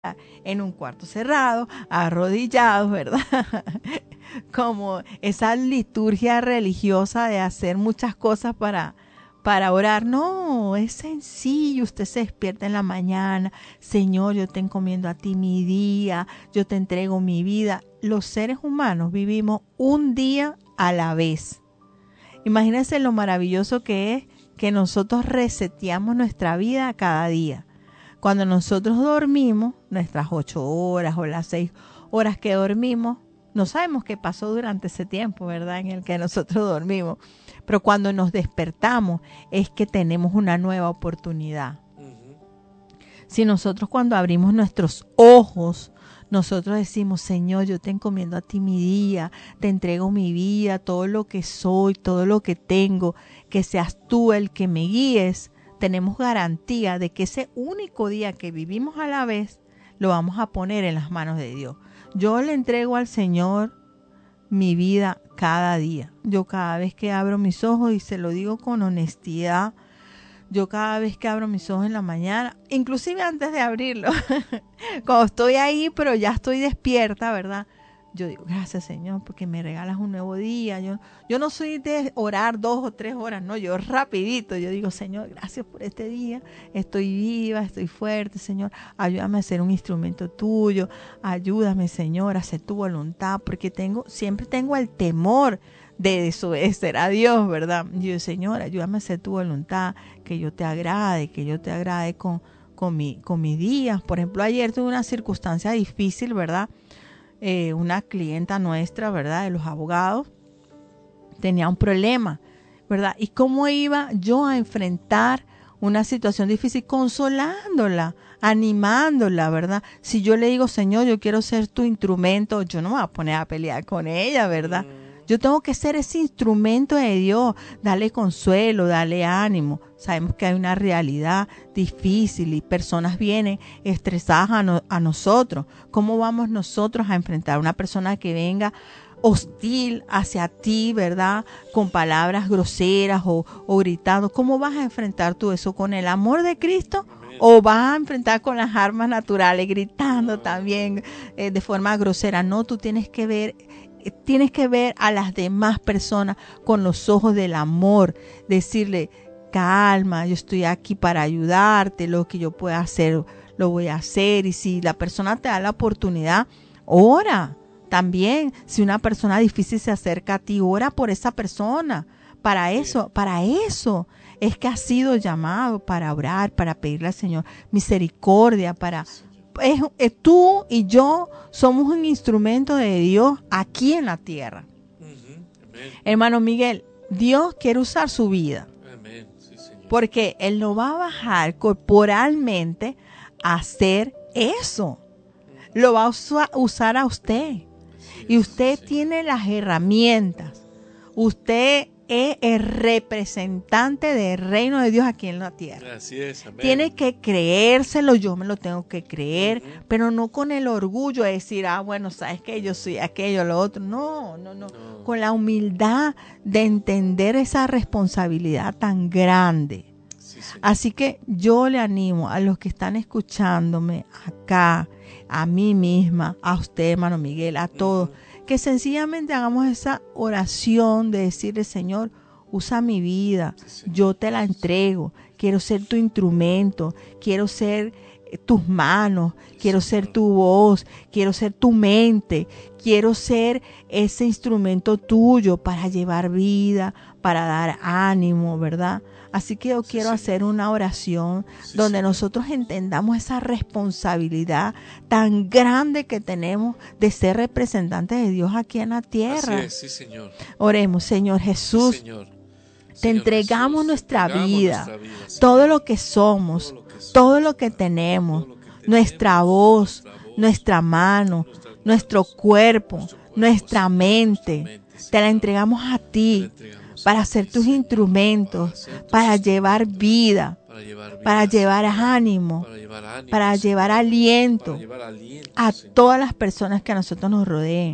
en un cuarto cerrado, arrodillados, ¿verdad? Como esa liturgia religiosa de hacer muchas cosas para orar. No, es sencillo. Usted se despierta en la mañana. Señor, yo te encomiendo a ti mi día. Yo te entrego mi vida. Los seres humanos vivimos un día a la vez. Imagínense lo maravilloso que es que nosotros reseteamos nuestra vida cada día. Cuando nosotros dormimos, nuestras 8 horas o las 6 horas que dormimos, no sabemos qué pasó durante ese tiempo, ¿verdad? En el que nosotros dormimos. Pero cuando nos despertamos es que tenemos una nueva oportunidad. Si nosotros cuando abrimos nuestros ojos, nosotros decimos, Señor, yo te encomiendo a ti mi día, te entrego mi vida, todo lo que soy, todo lo que tengo, que seas tú el que me guíes, tenemos garantía de que ese único día que vivimos a la vez, lo vamos a poner en las manos de Dios. Yo le entrego al Señor mi vida cada día. Yo cada vez que abro mis ojos, y se lo digo con honestidad, yo cada vez que abro mis ojos en la mañana, inclusive antes de abrirlo, cuando estoy ahí, pero ya estoy despierta, ¿verdad? Yo digo, gracias Señor, porque me regalas un nuevo día. Yo no soy de orar 2 o 3 horas, no, yo rapidito. Yo digo, Señor, gracias por este día. Estoy viva, estoy fuerte, Señor. Ayúdame a ser un instrumento tuyo. Ayúdame, Señor, a hacer tu voluntad, porque siempre tengo el temor de desobedecer a Dios, ¿verdad? Y yo, Señor, ayúdame a hacer tu voluntad, que yo te agrade con mis días. Por ejemplo, ayer tuve una circunstancia difícil, ¿verdad? Una clienta nuestra, ¿verdad? De los abogados, tenía un problema, ¿verdad? ¿Y cómo iba yo a enfrentar una situación difícil? Consolándola, animándola, ¿verdad? Si yo le digo, Señor, yo quiero ser tu instrumento, yo no me voy a poner a pelear con ella, ¿verdad? Yo tengo que ser ese instrumento de Dios, darle consuelo, darle ánimo. Sabemos que hay una realidad difícil y personas vienen estresadas a nosotros. ¿Cómo vamos nosotros a enfrentar a una persona que venga hostil hacia ti, ¿verdad? Con palabras groseras o gritando. ¿Cómo vas a enfrentar tú eso? ¿Con el amor de Cristo? ¿O vas a enfrentar con las armas naturales, gritando también de forma grosera? No, tú tienes que ver a las demás personas con los ojos del amor, decirle, calma, yo estoy aquí para ayudarte, lo que yo pueda hacer, lo voy a hacer. Y si la persona te da la oportunidad, ora. También, si una persona difícil se acerca a ti, ora por esa persona. Para eso es que has sido llamado, para orar, para pedirle al Señor misericordia, tú y yo somos un instrumento de Dios aquí en la tierra. Hermano Miguel, Dios quiere usar su vida. Sí, porque Él no va a bajar corporalmente a hacer eso. Lo va a usar a usted. Y usted tiene las herramientas. Usted es el representante del reino de Dios aquí en la tierra. Así es, amén. Tiene que creérselo, yo me lo tengo que creer, pero no con el orgullo de decir, bueno, sabes que yo soy aquello, lo otro. No. Con la humildad de entender esa responsabilidad tan grande. Sí. Así que yo le animo a los que están escuchándome acá, a mí misma, a usted, hermano Miguel, a todos, que sencillamente hagamos esa oración de decirle, Señor, usa mi vida, yo te la entrego, quiero ser tu instrumento, quiero ser tus manos, quiero ser tu voz, quiero ser tu mente, quiero ser ese instrumento tuyo para llevar vida, para dar ánimo, ¿verdad? Así que yo quiero hacer una oración donde nosotros entendamos esa responsabilidad tan grande que tenemos de ser representantes de Dios aquí en la tierra. Así es, sí, Señor. Oremos, Señor Jesús. Sí, Señor. Te entregamos Jesús, nuestra vida, Señor. todo lo que somos, todo lo que tenemos, nuestra voz, nuestra mano, nuestro cuerpo, nuestra mente. Te la entregamos a ti para ser tus instrumentos, para llevar vida, para llevar ánimo, para llevar aliento a todas las personas que a nosotros nos rodeen.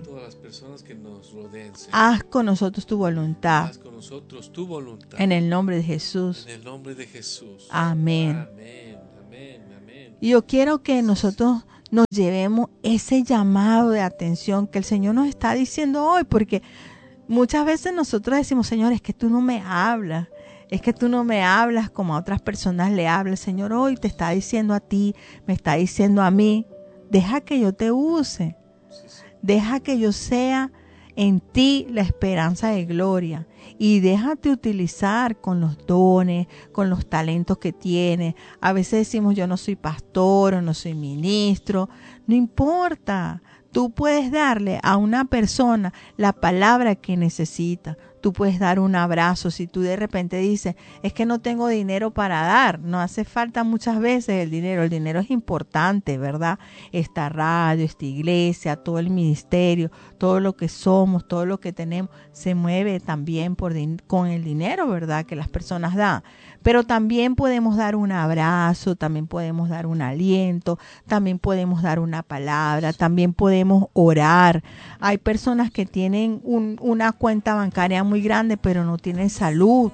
Haz con nosotros tu voluntad. En el nombre de Jesús. Amén. Y yo quiero que nosotros nos llevemos ese llamado de atención que el Señor nos está diciendo hoy, porque muchas veces nosotros decimos, Señor, es que tú no me hablas, es que tú no me hablas como a otras personas le hablas. Señor, hoy te está diciendo a ti, me está diciendo a mí, deja que yo te use, deja que yo sea en ti la esperanza de gloria y déjate utilizar con los dones, con los talentos que tienes. A veces decimos yo no soy pastor o no soy ministro, no importa. Tú puedes darle a una persona la palabra que necesita. Tú puedes dar un abrazo. Si tú de repente dices, es que no tengo dinero para dar, no hace falta muchas veces el dinero. El dinero es importante, ¿verdad? Esta radio, esta iglesia, todo el ministerio, todo lo que somos, todo lo que tenemos, se mueve también con el dinero, ¿verdad? Que las personas dan. Pero también podemos dar un abrazo, también podemos dar un aliento, también podemos dar una palabra, también podemos orar. Hay personas que tienen una cuenta bancaria muy grande, pero no tienen salud.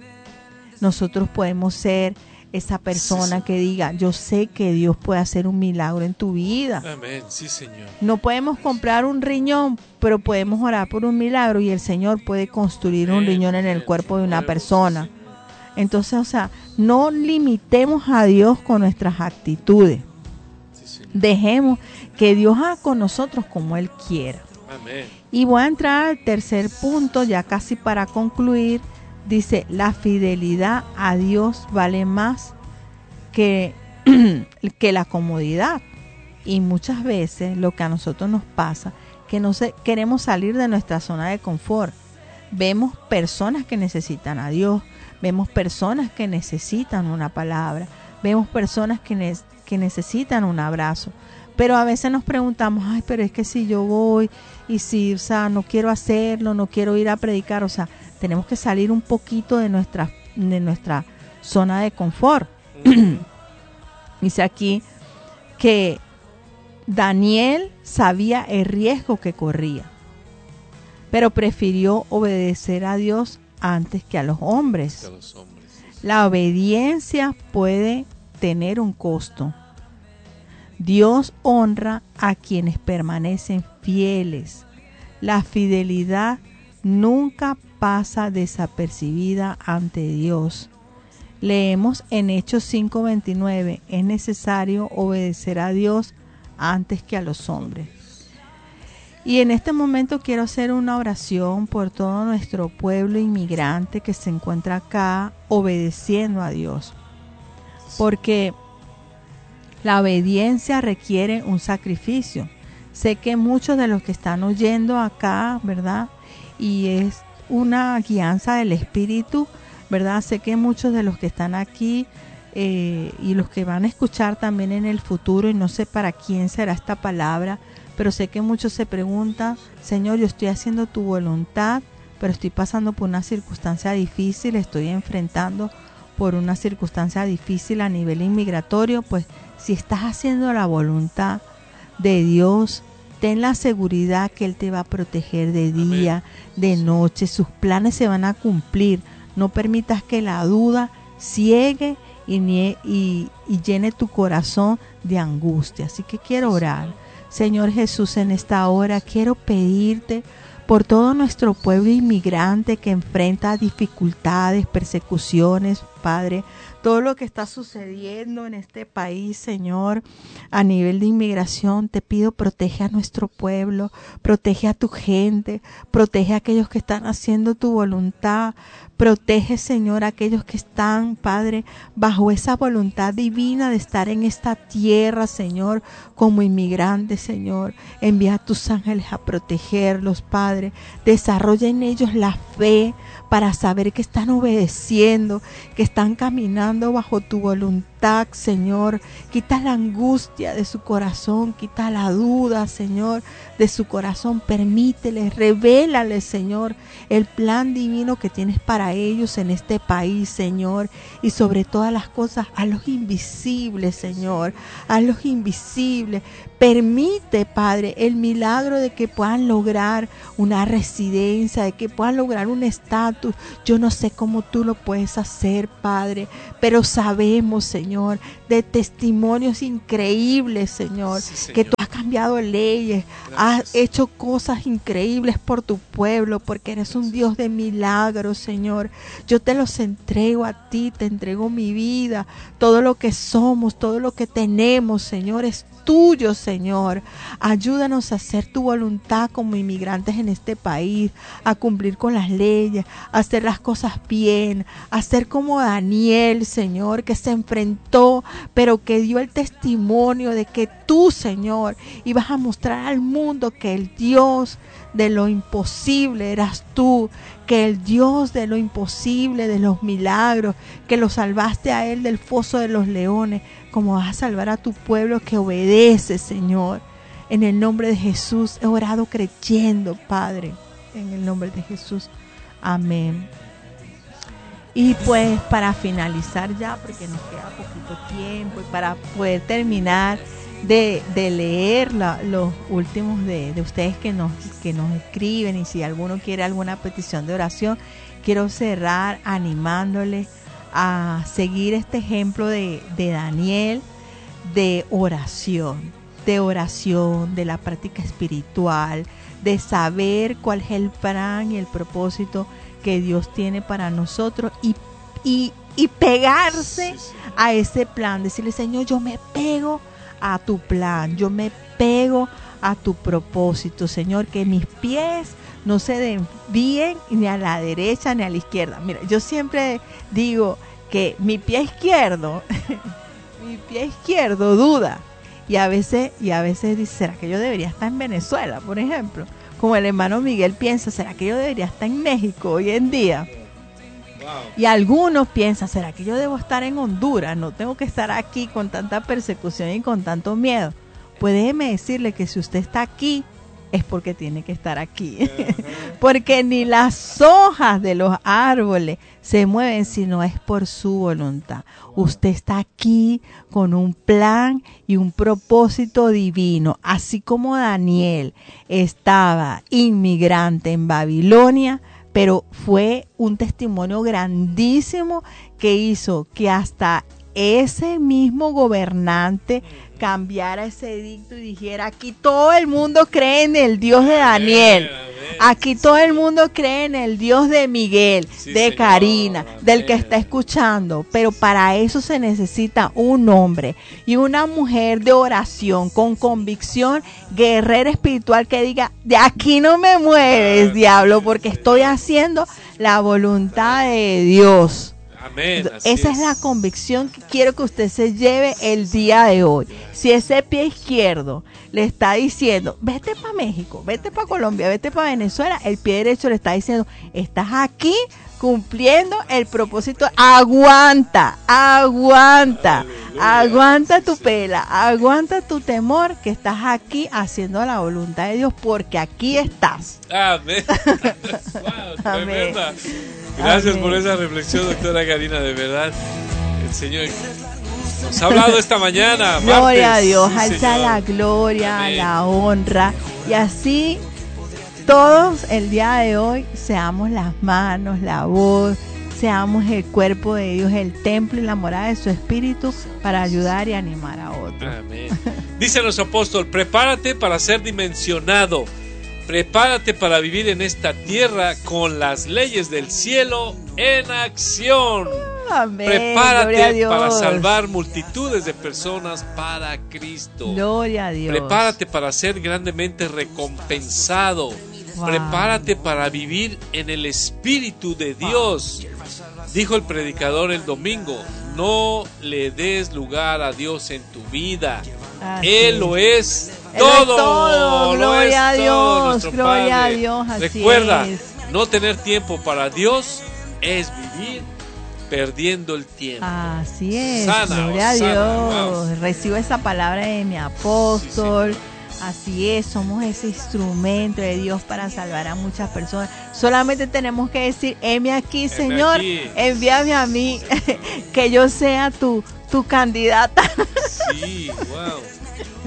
Nosotros podemos ser esa persona que diga, yo sé que Dios puede hacer un milagro en tu vida. Amén, sí, Señor. No podemos comprar un riñón, pero podemos orar por un milagro y el Señor puede construir un riñón en el cuerpo de una persona. Entonces, o sea, no limitemos a Dios con nuestras actitudes. Dejemos que Dios haga con nosotros como Él quiera. Amén. Y voy a entrar al tercer punto, ya casi para concluir. Dice, la fidelidad a Dios vale más que la comodidad. Y muchas veces lo que a nosotros nos pasa, que queremos salir de nuestra zona de confort. Vemos personas que necesitan a Dios, vemos personas que necesitan una palabra, vemos personas que necesitan un abrazo. Pero a veces nos preguntamos, ay, pero es que si yo voy y si, o sea, no quiero hacerlo, no quiero ir a predicar, o sea, tenemos que salir un poquito de nuestra zona de confort. Dice aquí que Daniel sabía el riesgo que corría, pero prefirió obedecer a Dios antes que a los hombres. La obediencia puede tener un costo. Dios honra a quienes permanecen fieles. La fidelidad nunca pasa desapercibida ante Dios. Leemos en Hechos 5:29, es necesario obedecer a Dios antes que a los hombres. Y en este momento quiero hacer una oración por todo nuestro pueblo inmigrante que se encuentra acá obedeciendo a Dios. Porque la obediencia requiere un sacrificio. Sé que muchos de los que están oyendo acá, ¿verdad? Y es una guianza del Espíritu, ¿verdad? Sé que muchos de los que están aquí y los que van a escuchar también en el futuro, y no sé para quién será esta palabra, pero sé que muchos se preguntan, Señor, yo estoy haciendo tu voluntad, pero estoy pasando por una circunstancia difícil, estoy enfrentando por una circunstancia difícil a nivel inmigratorio. Pues si estás haciendo la voluntad de Dios, ten la seguridad que Él te va a proteger de día, de noche, sus planes se van a cumplir. No permitas que la duda ciegue y llene tu corazón de angustia. Así que quiero orar. Señor Jesús, en esta hora quiero pedirte por todo nuestro pueblo inmigrante que enfrenta dificultades, persecuciones, Padre, todo lo que está sucediendo en este país, Señor, a nivel de inmigración, te pido, protege a nuestro pueblo, protege a tu gente, protege a aquellos que están haciendo tu voluntad, protege, Señor, a aquellos que están, Padre, bajo esa voluntad divina de estar en esta tierra, Señor, como inmigrantes, Señor. Envía a tus ángeles a protegerlos, Padre. Desarrolla en ellos la fe para saber que están obedeciendo, que están caminando bajo tu voluntad, Señor. Quita la angustia de su corazón, quita la duda, Señor, de su corazón. Permíteles, revélales, Señor, el plan divino que tienes para ellos en este país, Señor. Y sobre todas las cosas, a los invisibles, Señor, a los invisibles. Permite, Padre, el milagro de que puedan lograr una residencia, de que puedan lograr un estatus. Yo no sé cómo tú lo puedes hacer, Padre, pero sabemos, Señor, de testimonios increíbles, Señor, Sí, Señor. que tú has cambiado leyes, has hecho cosas increíbles por tu pueblo, porque eres un Dios de milagros, Señor. Yo te los entrego a ti, te entrego mi vida, todo lo que somos, todo lo que tenemos, Señor, es tuyo, Señor. Ayúdanos a hacer tu voluntad como inmigrantes en este país, a cumplir con las leyes, a hacer las cosas bien, a ser como Daniel, Señor, que se enfrentó, pero que dio el testimonio de que tú, Señor, ibas a mostrar al mundo que el Dios de lo imposible eras tú, que el Dios de lo imposible, de los milagros, que lo salvaste a él del foso de los leones, como vas a salvar a tu pueblo que obedece, Señor. En el nombre de Jesús he orado creyendo, Padre, en el nombre de Jesús. Amén. Y pues para finalizar ya, porque nos queda poquito tiempo, y para poder terminar de leer los últimos de ustedes que nos escriben, y si alguno quiere alguna petición de oración, quiero cerrar animándoles a seguir este ejemplo de Daniel, de oración, de la práctica espiritual, de saber cuál es el plan y el propósito que Dios tiene para nosotros, y pegarse a ese plan, decirle: Señor, yo me pego a tu plan, yo me pego a tu propósito, Señor, que mis pies no se desvíen ni a la derecha ni a la izquierda. Mira, yo siempre digo que mi pie izquierdo duda, y a veces dice: ¿será que yo debería estar en Venezuela, por ejemplo? Como el hermano Miguel piensa: ¿será que yo debería estar en México hoy en día? Y algunos piensan: ¿será que yo debo estar en Honduras? No tengo que estar aquí con tanta persecución y con tanto miedo. Pues déjeme decirle que si usted está aquí, es porque tiene que estar aquí. Porque ni las hojas de los árboles se mueven si no es por su voluntad. Usted está aquí con un plan y un propósito divino. Así como Daniel estaba inmigrante en Babilonia, pero fue un testimonio grandísimo que hizo que hasta ese mismo gobernante cambiara ese edicto y dijera: aquí todo el mundo cree en el Dios de Daniel, aquí todo el mundo cree en el Dios de Miguel, de Señor, Karina, del que está escuchando. Pero para eso se necesita un hombre y una mujer de oración, con convicción, guerrera espiritual, que diga: de aquí no me mueves, diablo, porque estoy haciendo la voluntad de Dios. Amén. Esa es la convicción que quiero que usted se lleve el día de hoy. Si ese pie izquierdo le está diciendo: vete para México, vete para Colombia, vete para Venezuela, el pie derecho le está diciendo: estás aquí cumpliendo el propósito. Aguanta tu pela, aguanta tu temor, que estás aquí haciendo la voluntad de Dios, porque aquí estás. Amén. Wow, tremenda. Gracias Amén. por esa reflexión, doctora Karina, de verdad. El Señor nos ha hablado esta mañana. Gloria martes. a Dios, Sí, alza Señor. la gloria, Amén. la honra, y así todos el día de hoy seamos las manos, la voz, seamos el cuerpo de Dios, el templo y la morada de su espíritu, para ayudar y animar a otros. Amén. Dice nuestro apóstol: prepárate para ser dimensionado. Prepárate para vivir en esta tierra con las leyes del cielo en acción. Amén. Prepárate Gloria a Dios. para salvar multitudes de personas para Cristo. Gloria a Dios. Prepárate para ser grandemente recompensado. Wow. Prepárate para vivir en el Espíritu de Dios. Dijo el predicador el domingo: no le des lugar a Dios en tu vida. Así Él lo es Él lo es todo. todo. Lo Gloria es a Dios, todo, nuestro gloria Padre. a Dios, así Recuerda, es. no tener tiempo para Dios es vivir perdiendo el tiempo. Así es, Sana, gloria a sana, Dios. wow. Recibo esa palabra de mi apóstol. Sí, Así es, somos ese instrumento de Dios para salvar a muchas personas. Solamente tenemos que decir: heme aquí, Heme Señor, aquí. envíame a mí, que yo sea tu candidata. Sí, wow.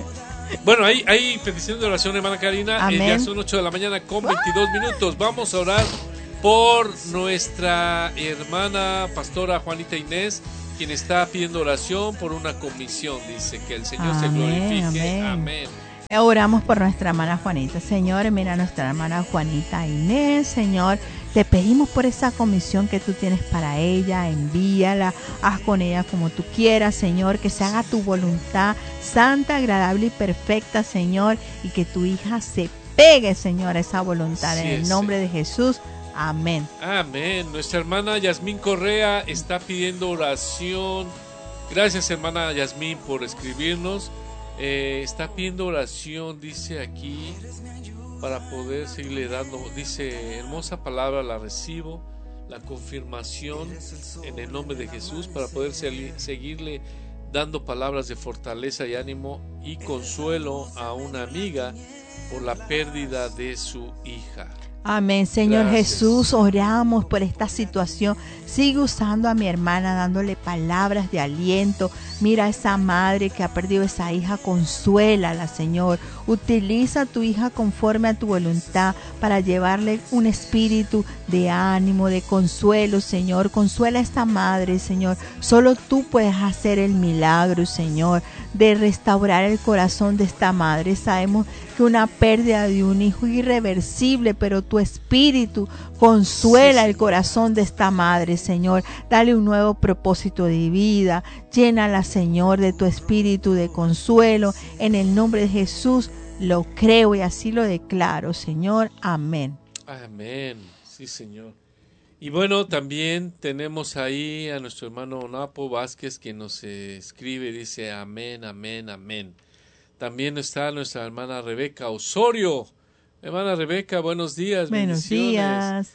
Bueno, hay petición de oración, hermana Karina. Ya son 8 de la mañana con 22 minutos. Vamos a orar por nuestra hermana pastora Juanita Inés, quien está pidiendo oración por una comisión. Dice que el Señor se glorifique. Amén. Oramos por nuestra hermana Juanita. Señor, mira a nuestra hermana Juanita Inés. Señor, te pedimos por esa comisión que tú tienes para ella. Envíala, haz con ella como tú quieras, Señor. Que se haga tu voluntad santa, agradable y perfecta, Señor. Y que tu hija se pegue, Señor, a esa voluntad. En el nombre de Jesús. Amén. Amén. Nuestra hermana Yasmín Correa está pidiendo oración. Gracias, hermana Yasmín, por escribirnos. Está pidiendo oración, dice aquí, para poder seguirle dando. Dice, hermosa palabra, la recibo, la confirmación en el nombre de Jesús, para poder seguirle dando palabras de fortaleza y ánimo y consuelo a una amiga por la pérdida de su hija. Amén, Señor. Gracias. Jesús, oramos por esta situación. Sigue usando a mi hermana, dándole palabras de aliento. Mira a esa madre que ha perdido esa hija, consuélala, Señor. Utiliza a tu hija conforme a tu voluntad para llevarle un espíritu de ánimo, de consuelo, Señor. Consuela a esta madre, Señor. Solo tú puedes hacer el milagro, Señor, de restaurar el corazón de esta madre. Sabemos que una pérdida de un hijo es irreversible, pero tu espíritu consuela el corazón de esta madre, Señor. Dale un nuevo propósito de vida. Llénala, Señor, de tu espíritu de consuelo. En el nombre de Jesús lo creo y así lo declaro, Señor. Amén. Amén. Sí, Señor. Y bueno, también tenemos ahí a nuestro hermano Napo Vázquez, quien nos escribe, dice amén, amén, amén. También está nuestra hermana Rebeca Osorio. Hermana Rebeca, buenos días. Buenos días.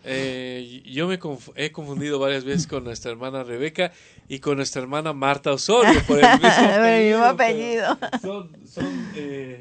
Yo me he confundido varias veces con nuestra hermana Rebeca y con nuestra hermana Marta Osorio por el mismo apellido. Son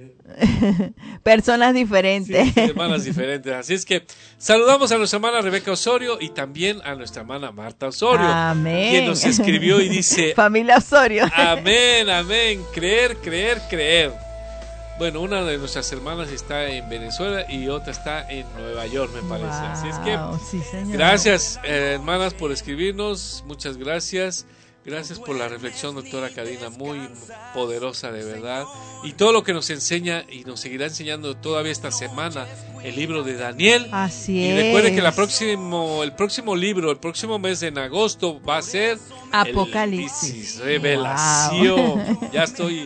personas diferentes. Sí, hermanas diferentes. Así es que saludamos a nuestra hermana Rebeca Osorio y también a nuestra hermana Marta Osorio. Amén. Quien nos escribió y dice: familia Osorio. Amén, amén. Creer, creer, creer. Bueno, una de nuestras hermanas está en Venezuela y otra está en Nueva York, me parece. Wow, así es que sí, señor. Gracias, hermanas, por escribirnos. Muchas gracias. Gracias por la reflexión, doctora Karina, muy poderosa de verdad. Y todo lo que nos enseña y nos seguirá enseñando todavía esta semana, el libro de Daniel. Así es. Y recuerde que el próximo libro, el próximo mes en agosto, va a ser Apocalipsis. Revelación. Wow. Ya estoy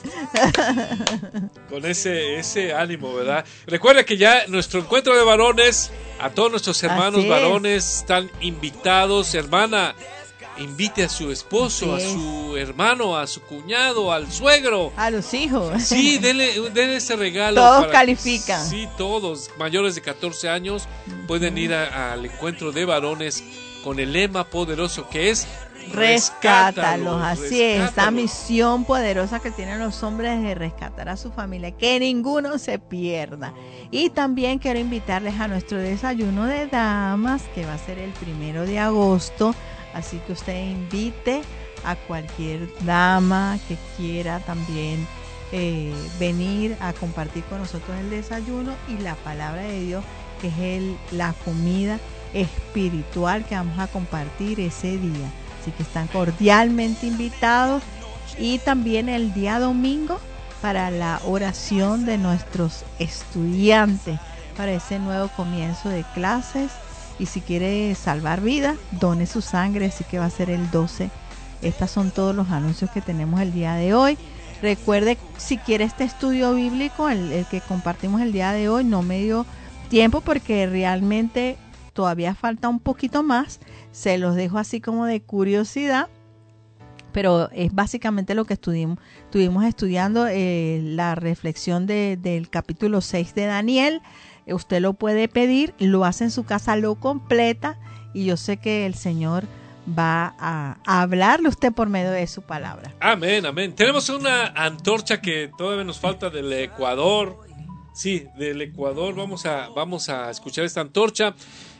con ese ánimo, ¿verdad? Recuerde que ya nuestro encuentro de varones, a todos nuestros hermanos varones están invitados. Hermana, invite a su esposo, a su hermano, a su cuñado, al suegro, a los hijos. Sí, denle ese regalo. Todos califican. Sí, todos, mayores de 14 años pueden ir al encuentro de varones con el lema poderoso que es rescátalos. Así es, esta misión poderosa que tienen los hombres de rescatar a su familia, que ninguno se pierda. Y también quiero invitarles a nuestro desayuno de damas, que va a ser el 1 de agosto. Así que usted invite a cualquier dama que quiera también venir a compartir con nosotros el desayuno y la palabra de Dios, que es la comida espiritual que vamos a compartir ese día. Así que están cordialmente invitados. Y también el día domingo para la oración de nuestros estudiantes para ese nuevo comienzo de clases. Y si quiere salvar vida, done su sangre, así que va a ser el 12. Estos son todos los anuncios que tenemos el día de hoy. Recuerde, si quiere este estudio bíblico, el que compartimos el día de hoy, no me dio tiempo porque realmente todavía falta un poquito más. Se los dejo así como de curiosidad, pero es básicamente lo que estuvimos estudiando, la reflexión del capítulo 6 de Daniel. Usted lo puede pedir, lo hace en su casa, lo completa y yo sé que el Señor va a hablarle a usted por medio de su palabra. Amén, amén. Tenemos una antorcha que todavía nos falta del Ecuador. Sí, del Ecuador. Vamos a escuchar esta antorcha.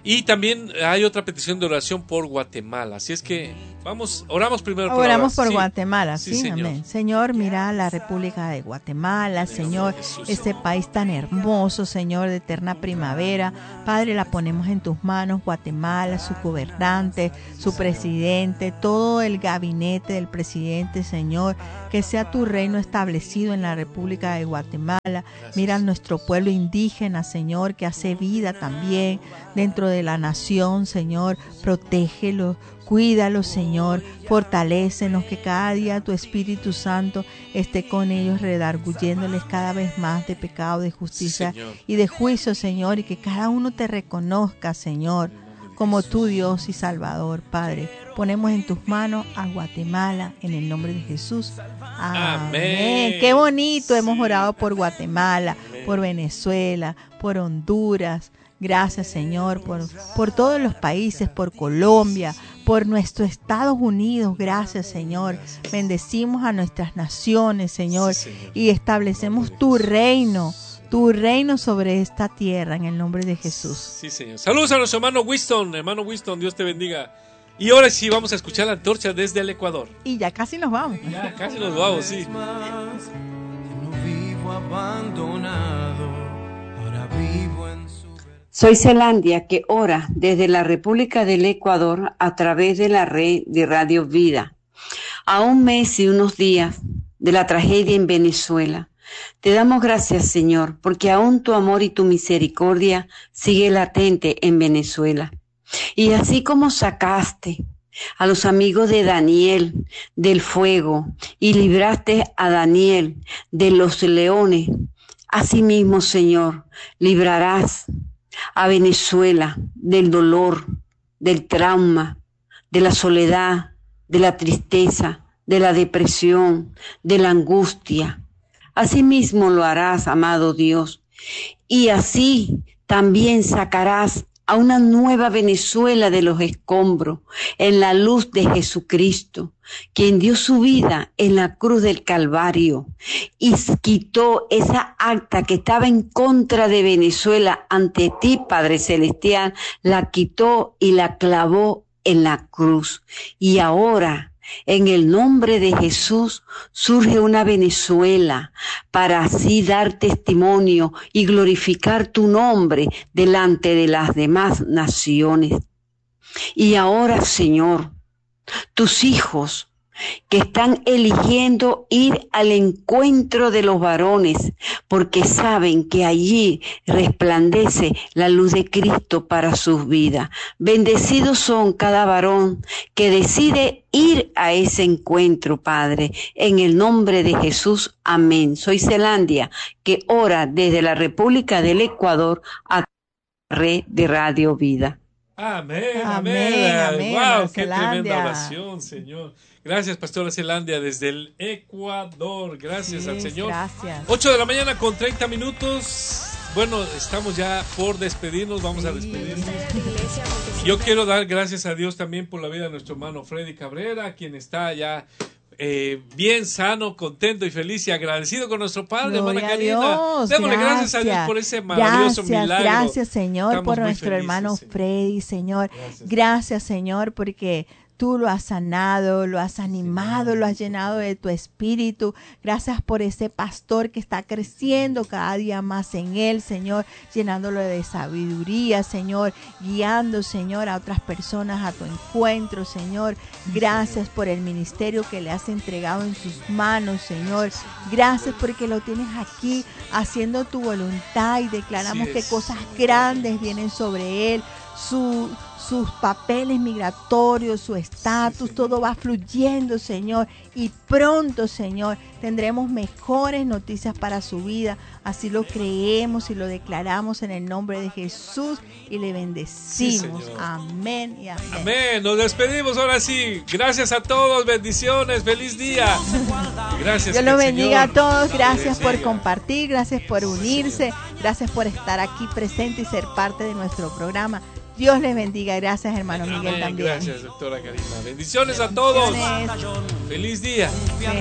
Y también hay otra petición de oración por Guatemala. Así es que oramos primero por Guatemala, sí, Señor. Amén. Señor, mira la República de Guatemala, Señor, ese país tan hermoso, Señor, de eterna primavera. Padre, la ponemos en tus manos, Guatemala, su gobernante, su presidente, todo el gabinete del presidente, Señor, que sea tu reino establecido en la República de Guatemala. Mira a nuestro pueblo indígena, Señor, que hace vida también dentro de la nación, Señor, protégelo, cuídalos, Señor, fortalécenos, que cada día tu Espíritu Santo esté con ellos, redarguyéndoles cada vez más de pecado, de justicia y de juicio, Señor, y que cada uno te reconozca, Señor, como tu Dios y Salvador, Padre. Ponemos en tus manos a Guatemala, en el nombre de Jesús. Amén. Qué bonito, hemos orado por Guatemala, por Venezuela, por Honduras. Gracias, Señor, por todos los países, por Colombia, por nuestros Estados Unidos. Gracias, Señor. Bendecimos a nuestras naciones, Señor, y establecemos tu reino sobre esta tierra, en el nombre de Jesús. Sí, Señor. Saludos a nuestro hermano Winston. Hermano Winston, Dios te bendiga. Y ahora sí vamos a escuchar la antorcha desde el Ecuador. Y ya casi nos vamos. Ya casi nos vamos, sí. No vivo abandonado, ahora vivo en su... Soy Zelandia, que ora desde la República del Ecuador a través de la red de Radio Vida. A un mes y unos días de la tragedia en Venezuela, te damos gracias, Señor, porque aún tu amor y tu misericordia sigue latente en Venezuela. Y así como sacaste a los amigos de Daniel del fuego y libraste a Daniel de los leones, asimismo, Señor, librarás a Venezuela del dolor, del trauma, de la soledad, de la tristeza, de la depresión, de la angustia. Asimismo lo harás, amado Dios, y así también sacarás a una nueva Venezuela de los escombros en la luz de Jesucristo, quien dio su vida en la cruz del Calvario y quitó esa acta que estaba en contra de Venezuela ante ti, Padre Celestial, la quitó y la clavó en la cruz. Y ahora, en el nombre de Jesús, surge una Venezuela para así dar testimonio y glorificar tu nombre delante de las demás naciones. Y ahora, Señor, tus hijos que están eligiendo ir al encuentro de los varones, porque saben que allí resplandece la luz de Cristo para sus vidas. Bendecidos son cada varón que decide ir a ese encuentro, Padre, en el nombre de Jesús. Amén. Soy Zelandia, que ora desde la República del Ecuador a la red de Radio Vida. Amén, amén, amén. Wow, qué tremenda oración, Señor. Gracias, Pastora Zelandia, desde el Ecuador. Gracias al Señor. Gracias. 8 de la mañana con 30 minutos. Bueno, estamos ya por despedirnos. Vamos a despedirnos. Yo quiero dar gracias a Dios también por la vida de nuestro hermano Freddy Cabrera, quien está ya bien sano, contento y feliz y agradecido con nuestro Padre, hermana Karina. Démosle gracias a Dios por ese maravilloso milagro. Gracias, Señor, Estamos por muy nuestro felices, hermano Señor. Freddy, Señor. Gracias, Señor, porque tú lo has sanado, lo has animado, lo has llenado de tu espíritu. Gracias por ese pastor que está creciendo cada día más en él, Señor, llenándolo de sabiduría, Señor, guiando, Señor, a otras personas a tu encuentro, Señor. Gracias por el ministerio que le has entregado en sus manos, Señor. Gracias porque lo tienes aquí haciendo tu voluntad y declaramos que cosas grandes vienen sobre él. Sus papeles migratorios, su estatus, todo va fluyendo, Señor. Y pronto, Señor, tendremos mejores noticias para su vida. Así lo creemos y lo declaramos en el nombre de Jesús y le bendecimos. Sí, amén y amén. Amén. Nos despedimos ahora sí. Gracias a todos. Bendiciones. Feliz día. Gracias. Dios los bendiga a todos. Gracias por bendiga. compartir. Gracias por unirse. Gracias por estar aquí presente y ser parte de nuestro programa. Dios les bendiga. Gracias, hermano Miguel, Amén. también. Gracias, doctora Karina. Bendiciones a todos. Bendiciones. Feliz día.